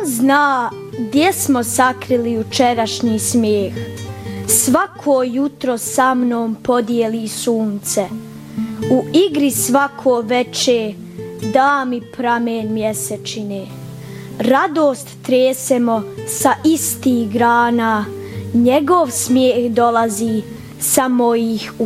zna gdje smo sakrili jučerašnji smijeh. Svako jutro sa mnom podijeli sunce. U igri svako veče da mi pramen mjesečine. Radost tresemo sa istih grana, njegov smijeh dolazi sa mojih